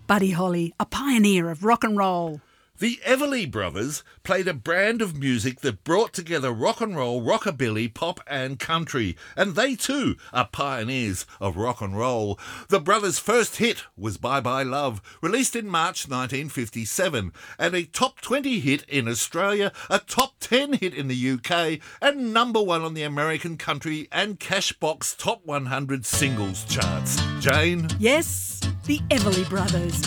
Buddy Holly, a pioneer of rock and roll. The Everly Brothers played a brand of music that brought together rock and roll, rockabilly, pop and country, and they too are pioneers of rock and roll. The brothers' first hit was Bye Bye Love, released in March 1957, and a top 20 hit in Australia, a top 10 hit in the UK, and number 1 on the American country and Cashbox Top 100 singles charts. Jane? Yes, the Everly Brothers.